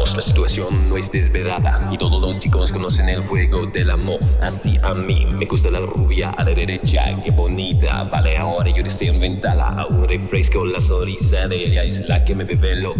La situación no es desesperada y todos los chicos conocen el juego del amor. Así a mí me gusta la rubia a la derecha, qué bonita. Vale, ahora yo deseo inventarla. Un refresco, la sonrisa de ella es la que me bebe loco.